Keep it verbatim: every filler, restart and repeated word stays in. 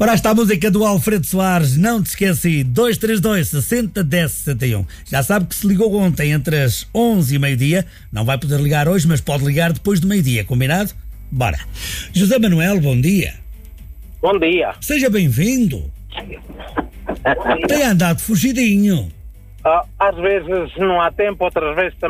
Ora, está a música do Alfredo Soares, não te esqueci, dois três dois, sessenta, dez, sessenta e um. Já sabe que se ligou ontem entre as onze e meio-dia, não vai poder ligar hoje, mas pode ligar depois do meio-dia, combinado? Bora. José Manuel, bom dia. Bom dia. Seja bem-vindo. Tem andado fugidinho. Ah, às vezes não há tempo, outras vezes também